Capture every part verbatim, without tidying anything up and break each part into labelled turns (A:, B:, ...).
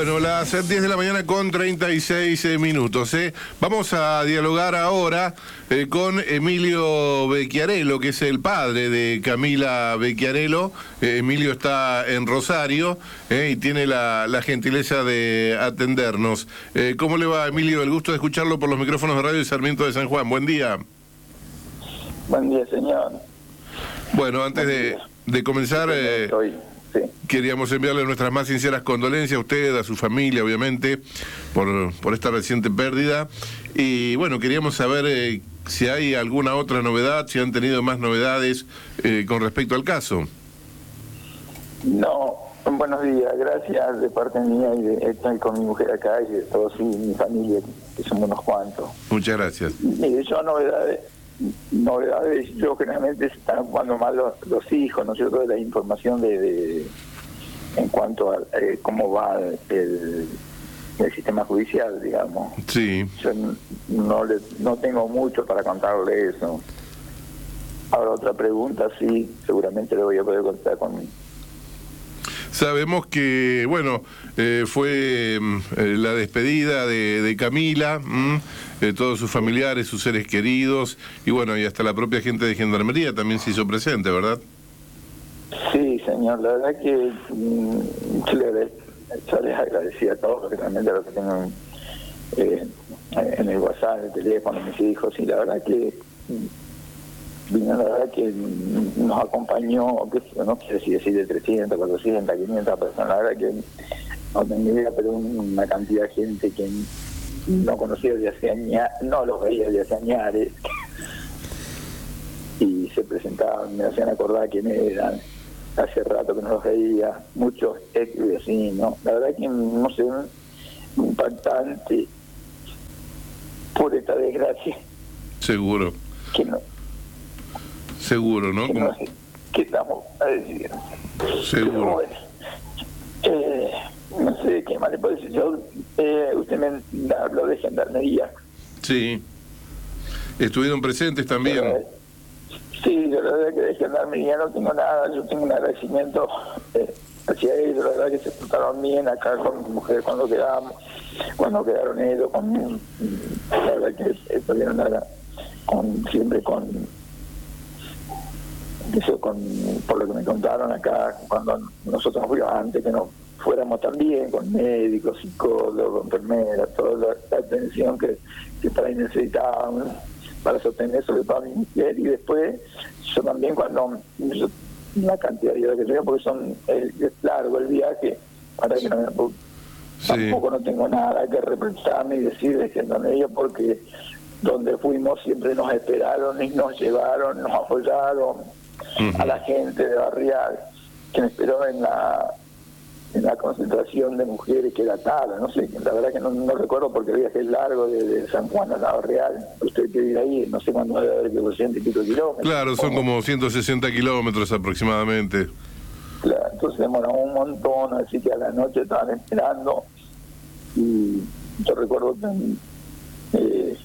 A: Bueno, las diez de la mañana con treinta y seis eh, minutos. ¿eh? Vamos a dialogar ahora eh, con Emilio Becchiarello, que es el padre de Camila Becchiarello. Eh, Emilio está en Rosario eh, y tiene la, la gentileza de atendernos. Eh, ¿Cómo le va, Emilio? El gusto de escucharlo por los micrófonos de Radio Sarmiento de San Juan. Buen día.
B: Buen día, señor.
A: Bueno, antes de, de comenzar... Eh,
B: Estoy... Sí.
A: Queríamos enviarle nuestras más sinceras condolencias a usted, a su familia, obviamente, por, por esta reciente pérdida. Y bueno, queríamos saber eh, si hay alguna otra novedad, si han tenido más novedades eh, con respecto al caso.
B: No, buenos días, gracias de parte mía y de estoy con mi mujer acá y de toda su, mi familia, que somos unos cuantos.
A: Muchas gracias.
B: Mire, yo novedades, novedades, yo generalmente están ocupando más los, los hijos, ¿no es cierto?, de la información de, de en cuanto a eh, cómo va el, el sistema judicial, digamos.
A: Sí.
B: Yo no, le, no tengo mucho para contarle eso. Ahora otra pregunta, sí, seguramente le voy a poder contar con...
A: Sabemos que, bueno, eh, fue eh, la despedida de, de Camila, mmm, de todos sus familiares, sus seres queridos, y bueno, y hasta la propia gente de Gendarmería también se hizo presente, ¿verdad? Sí,
B: señor, la verdad que mmm, yo, le, yo les agradecí a todos, porque realmente lo que tengo eh, en el WhatsApp, en el teléfono, mis hijos, y la verdad que... Vino, la verdad que nos acompañó, que no quiero decir de trescientas, cuatrocientas, quinientas personas, la verdad que no tengo idea, pero una cantidad de gente que no conocía desde hace años, no los veía desde hace años, y se presentaban, me hacían acordar quién eran, hace rato que no los veía, muchos ex vecinos, la verdad que no sé, impactante por esta desgracia.
A: Seguro.
B: Que no.
A: Seguro, ¿no?
B: Que, no sé, ¿qué estamos a decir?
A: Seguro.
B: Bueno, eh, no sé qué más le puedo decir. Yo, eh, usted me habló de Gendarmería.
A: Sí. ¿Estuvieron presentes también?
B: Pero, eh, sí, yo la verdad que de Gendarmería no tengo nada. Yo tengo un agradecimiento eh, hacia ellos. La verdad que se portaron bien acá con mi mujer cuando quedamos, cuando quedaron ellos. Con, la verdad que estuvieron acá con, siempre con... Eso con, por lo que me contaron acá, cuando nosotros fuimos antes que no fuéramos también, con médicos, psicólogos, enfermeras, toda la, la atención que, que por ahí necesitaban para sostener sobre todo a mi mujer. Y después, yo también cuando, yo, una cantidad de días que tengo, porque son es, es largo el viaje, para que no me, sí. Tampoco no tengo nada que representarme y decir diciéndome ellos, porque donde fuimos siempre nos esperaron y nos llevaron, nos apoyaron. Uh-huh. A la gente de Barrial que me esperó en la en la concentración de mujeres que era Tala, no sé, la verdad que no, no recuerdo porque el viaje es largo de, de San Juan a la Barrial, usted quiere ir ahí, no sé cuándo debe haber que ciento y pico kilómetros.
A: Claro, son como ciento sesenta kilómetros aproximadamente.
B: Claro, entonces demoramos un montón, así que a la noche estaban esperando y yo recuerdo también eh,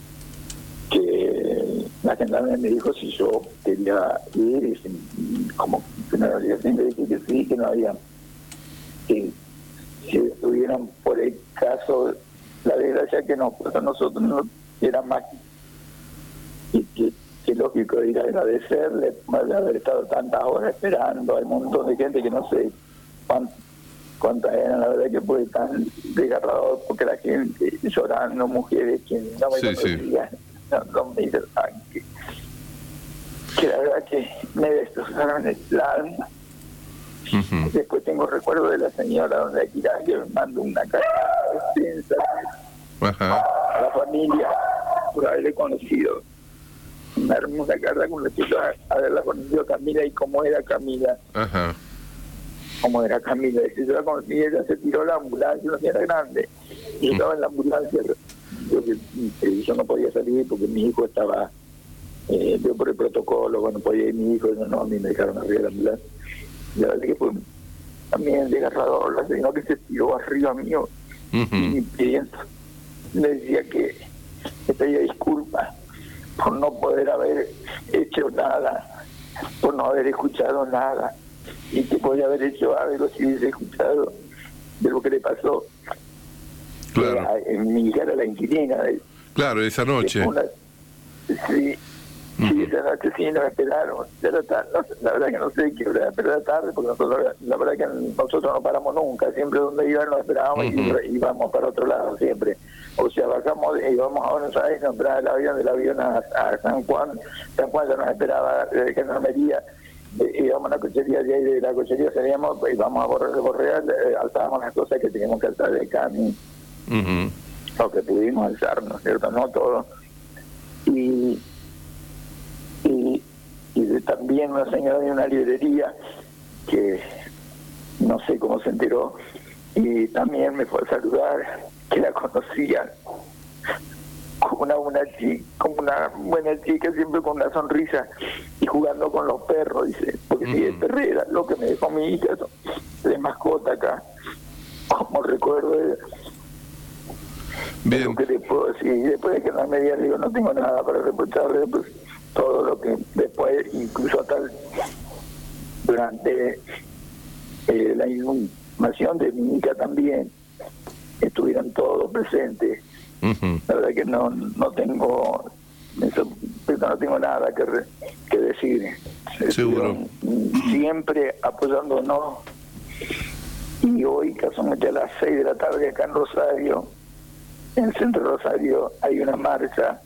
B: que la gendarmería me dijo si yo quería ir y si, como que no, yo siempre dije que sí, que no había, que si estuvieran por el caso, la desgracia que nos puso a nosotros no era más y que, que lógico ir a agradecerle por haber estado tantas horas esperando. Hay un montón de gente que no sé cuántas, cuántas eran, la verdad que fue tan desgarrador porque la gente llorando, mujeres que no me
A: sí,
B: conocían. Sí. No, no me dirán que, que la verdad que me destrozaron el alma. Uh-huh. Después tengo recuerdo de la señora donde aquí que me mandó una carta extensa uh-huh. a la familia por haberle conocido, una hermosa carta con respecto a haberla conocido Camila y cómo era Camila.
A: Uh-huh.
B: Cómo era Camila. Y yo la conocí, ella se tiró la ambulancia, no era grande, y yo estaba en la ambulancia. Yo, que, yo no podía salir porque mi hijo estaba eh, yo por el protocolo, cuando podía ir mi hijo, no, no, a mí me dejaron arriba de la ambulancia. Y la verdad que fue también desgarrador, la señora que se tiró arriba mío uh-huh. y pidiendo, le decía que me pedía disculpas por no poder haber hecho nada, por no haber escuchado nada, y que podía haber hecho algo si hubiese escuchado de lo que le pasó.
A: Claro.
B: Eh, mi hija era la inquilina de,
A: Claro, esa noche.
B: Una, sí, uh-huh. sí, esa noche sí nos esperaron. Era tarde, no, la verdad que no sé qué hora, pero era tarde porque nosotros, la verdad que nosotros no paramos nunca. Siempre donde iban nos esperábamos uh-huh. y íbamos para otro lado siempre. O sea, bajamos y íbamos a Buenos Aires, nos esperaba el avión, del avión a, a San Juan. San Juan ya nos esperaba de Gendarmería. Íbamos a la cochería de ahí, de la cochería salíamos, íbamos a Borreal, Borreal eh, alzábamos las cosas que teníamos que alzar de camino. Uh-huh. Lo que pudimos alzar, ¿no es cierto? No todo. Y, y, y también una señora de una librería que no sé cómo se enteró y también me fue a saludar, que la conocía como una, una chica, como una buena chica, siempre con una sonrisa y jugando con los perros, dice, porque uh-huh. si es perrera, lo que me dejó mi hija de mascota acá, como recuerdo de
A: Bien.
B: Lo que le puedo decir, después de que no me diga, digo, no tengo nada para reprocharle, pues todo lo que después, incluso hasta el, durante eh, la inhumación de mi hija también, estuvieron todos presentes. Uh-huh. La verdad que no no tengo eso, no tengo nada que, re, que decir.
A: Seguro.
B: Siempre apoyándonos. Y hoy, casualmente a las seis de la tarde acá en Rosario, en el centro de Rosario, hay una marcha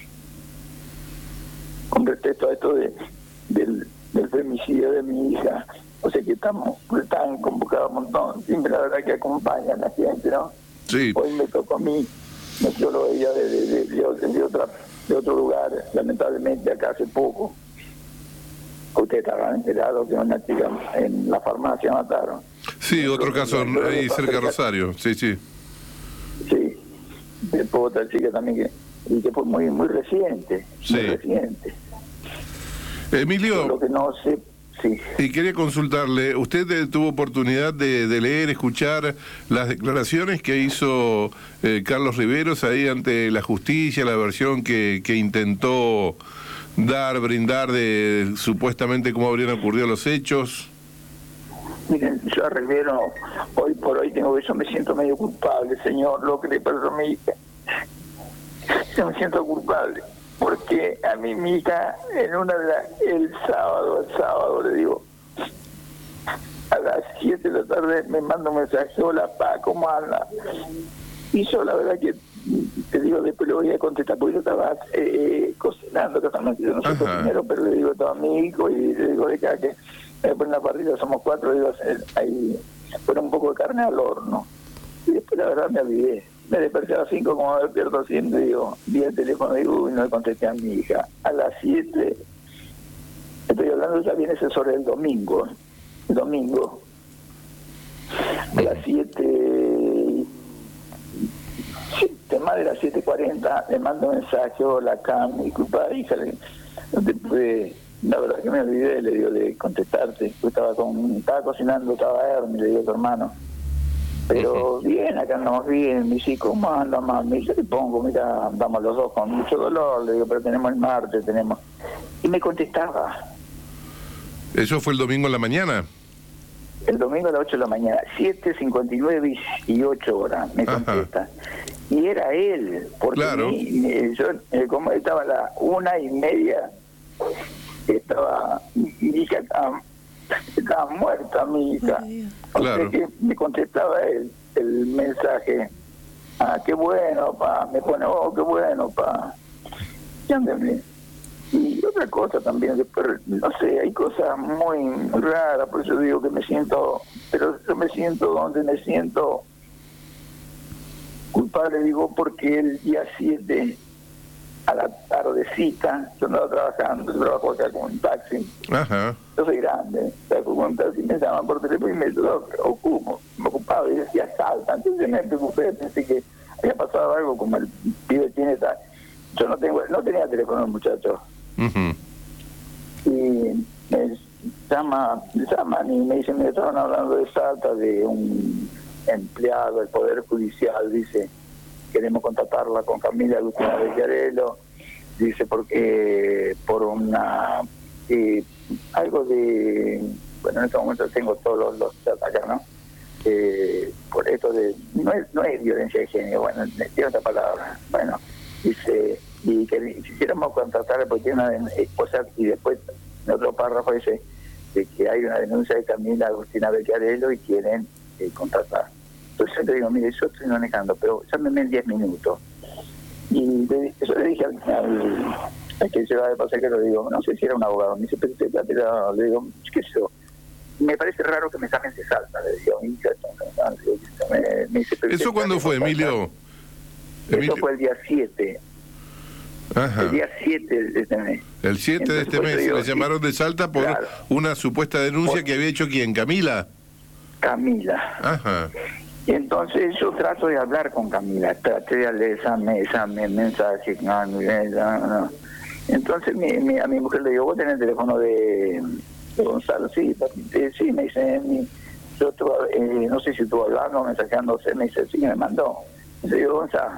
B: con respecto a esto de del, del femicidio de mi hija. O sea que estamos, están convocados un montón. Siempre la verdad que acompañan a la gente, ¿no?
A: Sí.
B: Hoy me tocó a mí, yo lo veía de, de, de, de, de, otra, de otro lugar, lamentablemente acá hace poco. Ustedes estaban enterados que una chica en la farmacia mataron.
A: Sí, otro caso ahí cerca de Rosario, sí, sí.
B: Sí, después otra chica también que, y que fue muy muy reciente,
A: sí.
B: muy reciente.
A: Emilio,
B: lo que no sé, sí.
A: Y quería consultarle, ¿usted eh, tuvo oportunidad de, de leer, escuchar las declaraciones que hizo eh, Carlos Riveros ahí ante la justicia, la versión que, que intentó dar, brindar de supuestamente cómo habrían ocurrido los hechos?
B: Miren, yo a Rivero, hoy por hoy tengo eso, me siento medio culpable, señor, lo que le pasó a mi hija. Yo me siento culpable, porque a mí mi hija, en una de las, el sábado, el sábado le digo, a las siete de la tarde me manda un mensaje, hola pa, ¿cómo anda? Y yo la verdad que, te digo, después le voy a contestar, porque yo estaba eh, cocinando, casualmente yo no soy cocinero, pero le digo todo a mi hijo y le digo de acá que después en la parrilla somos cuatro, le digo, ahí pone un poco de carne al horno. Y después la verdad me olvidé. Me desperté a las cinco, como me despierto haciendo, y digo, vi el teléfono y digo, y no le contesté a mi hija. A las siete, estoy hablando, ya viene ese sobre el domingo, el domingo, a las siete, siete más de las siete cuarenta, le mando un mensaje, hola Cam, disculpa, hija, no te pude, la verdad que me olvidé, le digo, de contestarte, yo estaba, con, estaba cocinando, estaba Hermes, le digo a tu hermano. Pero bien, acá andamos bien, me dice, ¿cómo anda, mami? Yo le pongo, mira, andamos los dos con mucho dolor, le digo, pero tenemos el martes, tenemos... Y me contestaba.
A: ¿Eso fue el domingo en la mañana?
B: El domingo a las ocho de la mañana, siete cincuenta y nueve y ocho horas, me contesta. Ajá. Y era él, porque
A: claro.
B: mi, mi, yo, eh, como estaba a la una y media, estaba, mi hija estaba, estaba muerta, mi hija. O
A: claro.
B: sea que me contestaba él el mensaje, ah, qué bueno, pa, me pone, oh, qué bueno, pa. Y otra cosa también, después, no sé, hay cosas muy raras, por eso digo que me siento, pero yo me siento donde me siento culpable, digo, porque el día siete, a la tardecita, yo andaba trabajando, yo trabajo acá con un taxi.
A: Ajá.
B: Yo soy grande, trabajo con un taxi, me llaman por teléfono y me ocupo, me ocupaba y decía salta. Entonces me preocupé, pensé que había pasado algo, como el pibe tiene tal. Yo no tengo, no tenía teléfono el muchacho. Uh-huh. Y me llama, me llaman y me dicen, me estaban hablando de Salta, de un empleado del Poder Judicial, dice, queremos contactarla con Camila Agustina Becchiarello, dice, porque por una eh, algo de, bueno, en este momento tengo todos los, los chat acá, ¿no? eh, por esto de, no es, no es violencia de género, bueno, tiene otra palabra, bueno, dice, y que quisiéramos contratar, porque tiene una, eh, o sea, y después en otro párrafo dice de que hay una denuncia de Camila Agustina Beccarello y quieren eh, contratar. Entonces yo le digo, mire, yo estoy manejando, pero llámeme en diez minutos. Y le, eso le dije al, al, al que lleva de pasajero, le digo, no sé si era un abogado, me dice, pero usted ya te la, le digo, ¿qué es eso? Me parece raro que me llamen de Salta, le digo, y me, me dice, pero
A: ¿eso cuándo fue, Emilio?
B: Eso
A: Emilio.
B: fue el día siete.
A: Ajá.
B: El día siete de este mes.
A: El siete de este mes
B: digo,
A: le llamaron de Salta por
B: claro,
A: una supuesta denuncia
B: por,
A: que había hecho ¿quién? ¿Camila?
B: Camila.
A: Ajá.
B: Y entonces yo trato de hablar con Camila, traté de darle esa, esa mensaje, no, no, no. Entonces mi, mi, a mi mujer le digo, ¿vos tenés el teléfono de, de Gonzalo? Sí, eh, sí, me dice, mi, yo estuve, eh, no sé si estuvo hablando, mensajeándose, me dice, sí, me mandó. Entonces digo, Gonzalo,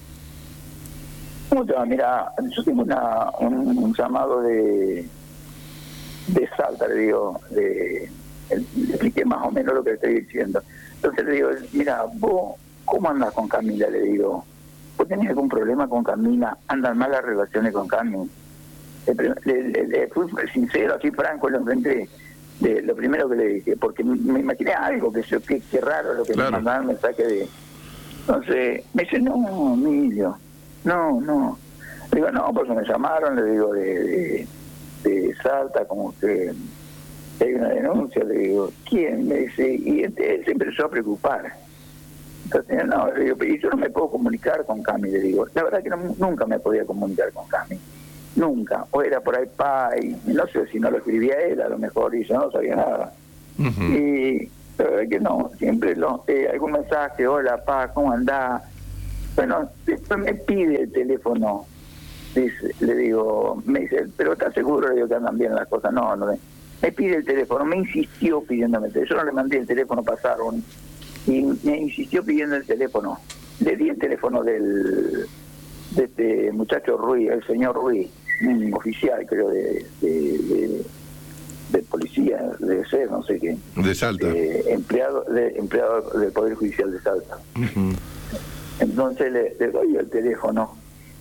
B: ¿cómo te va? Mira, yo tengo una, un, un llamado de, de Salta, le digo, de, le expliqué más o menos lo que le estoy diciendo. Entonces le digo, mira, vos, ¿cómo andas con Camila? Le digo, ¿vos tenés algún problema con Camila? ¿Andan mal las relaciones con Camila? Le, le, le, le fui sincero, así franco, lo enfrenté. De, lo primero que le dije, porque me imaginé algo, que qué que raro lo que claro. me mandaban mensaje de... Entonces, me dice, no, Emilio, no, no. Le digo, no, porque me llamaron, le digo, de, de, de Salta, como que... hay una denuncia, le digo, ¿quién? Me dice, y él, él se empezó a preocupar. Entonces, no, le digo, y yo no me puedo comunicar con Cami, le digo, la verdad que no, nunca me podía comunicar con Cami, nunca, o era por ahí, pa, y no sé si no lo escribía él, a lo mejor, y yo no sabía nada. Uh-huh. Y la verdad que no, siempre lo, eh, algún mensaje, hola, pa, ¿cómo andás? Bueno, después me pide el teléfono, dice, le digo, me dice, pero ¿estás seguro? Le digo que andan bien las cosas, no, no, me pide el teléfono, me insistió pidiéndome el teléfono, yo no le mandé el teléfono, pasaron, y me insistió pidiendo el teléfono. Le di el teléfono del de este muchacho Ruiz, el señor Ruiz, un oficial creo de, de, de, de policía, debe ser, no sé qué.
A: De Salta.
B: Eh, empleado, de, empleado del Poder Judicial de Salta. Uh-huh. Entonces le, le doy el teléfono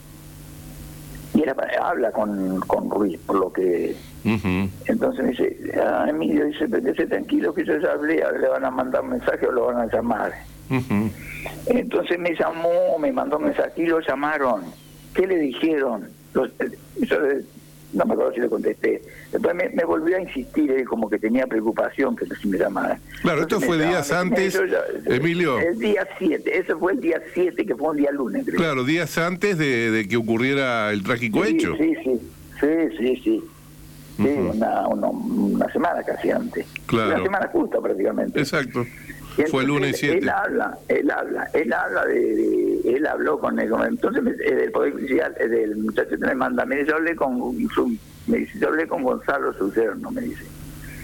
B: y era para, habla con, con Ruiz, por lo que... Uh-huh. Entonces me dice, ah, Emilio, dice, quédese tranquilo que yo ya hablé, le van a mandar un mensaje o lo van a llamar. Uh-huh. Entonces me llamó, me mandó un mensaje y lo llamaron. ¿Qué le dijeron? Los, yo no me acuerdo si le contesté. Después me, me volvió a insistir, él como que tenía preocupación que si me llamara.
A: Claro, entonces esto fue días llama, antes, ya, Emilio.
B: El día siete, ese fue el día siete, que fue un día lunes, creo.
A: Claro, días antes de, de que ocurriera el trágico
B: sí,
A: hecho.
B: Sí, sí, sí, sí, sí. Sí, uh-huh. una, una, una semana casi antes.
A: Claro.
B: Una semana justa prácticamente.
A: Exacto. Fue el lunes siete.
B: Él habla, él habla, él habla de, de él habló con él. Entonces el Poder Judicial, del muchacho que me manda, me dice, yo hablé con su, me dice, yo hablé con Gonzalo Sucerno, me dice.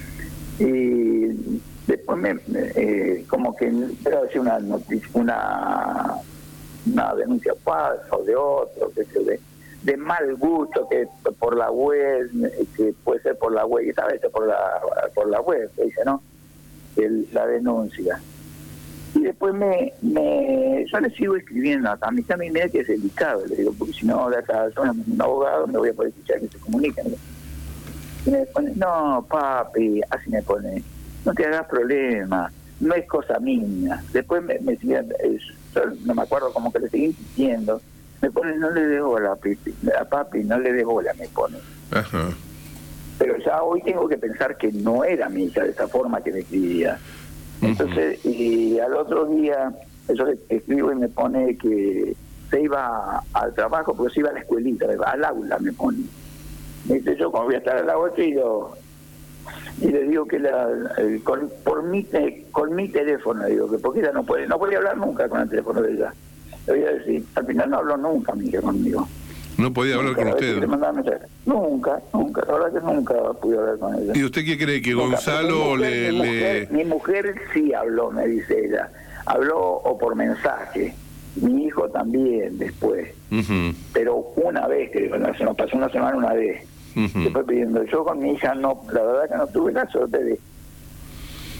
B: Y después me, eh, como que era decir una noticia, una, una denuncia falsa o de otro, que se ve. De mal gusto, que por la web, que puede ser por la web, y esta vez por la por la web, dice, ¿no? El, la denuncia. Y después me, me yo le sigo escribiendo a mí también me da que es delicado, le digo, porque si no, de acá soy un abogado, me voy a poder escuchar que se comuniquen. Y me pone, no, papi, así me pone, no te hagas problema, no es cosa mía. Después me, me siguen, yo no me acuerdo, como que le seguí insistiendo. Me pone, no le dé bola a papi, a papi, no le dé bola, me pone. Ajá. Pero ya hoy tengo que pensar que no era mi hija de esa forma que me escribía. Entonces, uh-huh. y al otro día, yo le escribo y me pone que se iba al trabajo, porque se iba a la escuelita, al aula, me pone. Me dice, yo como voy a estar al aula, y, yo, y le digo que la, el, con, por mi, con mi teléfono, le digo, que porque ella no puede, no puede hablar nunca con el teléfono de ella. Le voy a decir, al final no habló nunca mi hija conmigo.
A: No podía hablar
B: nunca,
A: con usted.
B: Nunca, nunca, la verdad que nunca pude hablar con ella.
A: ¿Y usted qué cree? ¿Que nunca, Gonzalo
B: mi mujer,
A: le,
B: mi, mujer,
A: le...?
B: Mi mujer sí habló, me dice ella. Habló o por mensaje. Mi hijo también después. Uh-huh. Pero una vez, que se nos pasó una semana una vez. Uh-huh. Después pidiendo. Yo con mi hija no, la verdad que no tuve la suerte de...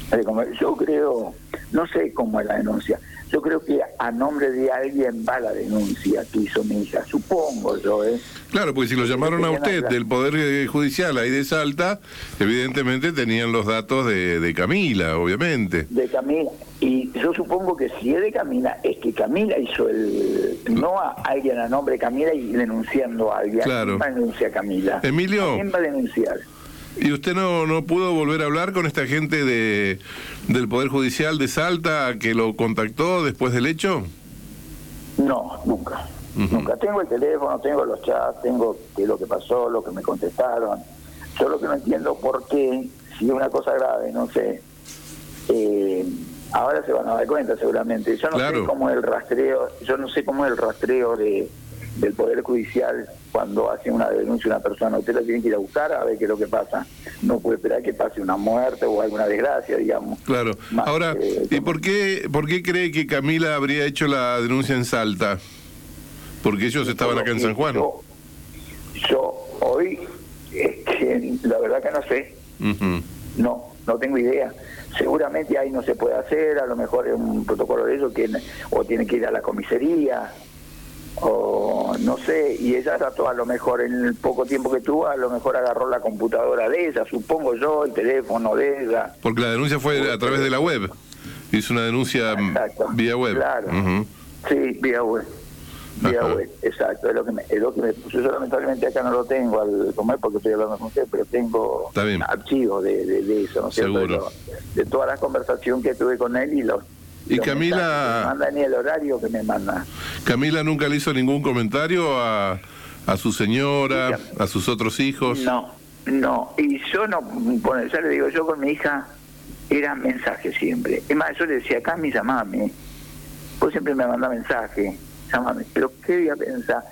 B: Yo creo, no sé cómo es la denuncia, yo creo que a nombre de alguien va la denuncia que hizo mi hija, supongo yo, ¿eh?
A: Claro, porque si lo llamaron a usted del Poder Judicial ahí de Salta, evidentemente tenían los datos de, de Camila, obviamente.
B: De Camila, y yo supongo que si es de Camila, es que Camila hizo el... No a alguien a nombre de Camila y denunciando a alguien.
A: Claro.
B: ¿A quién va a denunciar Camila?
A: Emilio.
B: ¿A quién va a denunciar?
A: ¿Y usted no, no pudo volver a hablar con esta gente de del Poder Judicial de Salta que lo contactó después del hecho?
B: No, nunca. Uh-huh. Nunca. Tengo el teléfono, tengo los chats, tengo qué es lo que pasó, lo que me contestaron. Yo lo que no entiendo por qué, si es una cosa grave, no sé, eh, ahora se van a dar cuenta seguramente. Yo no claro. sé cómo es el rastreo, yo no sé cómo es el rastreo de del Poder Judicial cuando hace una denuncia una persona. Usted la tiene que ir a buscar a ver qué es lo que pasa. No puede esperar que pase una muerte o alguna desgracia, digamos.
A: Claro. Más, Ahora, eh, ¿y por qué, por qué cree que Camila habría hecho la denuncia en Salta? Porque ellos estaban acá en San Juan.
B: Yo, yo hoy, es que la verdad que no sé. Uh-huh. No, no tengo idea. Seguramente ahí no se puede hacer, a lo mejor es un protocolo de eso, que o tiene que ir a la comisaría, o no sé, y ella trató a lo mejor en el poco tiempo que tuvo, a lo mejor agarró la computadora de ella, supongo yo, el teléfono de ella.
A: Porque la denuncia fue a través de la web, hizo una denuncia exacto, vía web.
B: Claro, uh-huh. Sí, vía web, vía Ajá. web, exacto, es lo que me, es lo que me puso. Yo lamentablemente acá no lo tengo al comer porque estoy hablando con usted, pero tengo archivos de, de, de eso, ¿no es cierto? De, lo, de toda la conversación que tuve con él y los
A: Y Camila...
B: No manda ni el horario que me manda.
A: ¿Camila nunca le hizo ningún comentario a, a su señora, a sus otros hijos?
B: No, no. Y yo no, bueno, ya le digo, yo con mi hija era mensaje siempre. Es más, yo le decía, Cami, llamame. Vos siempre me mandás mensaje, llamame. Pero ¿qué voy a pensar?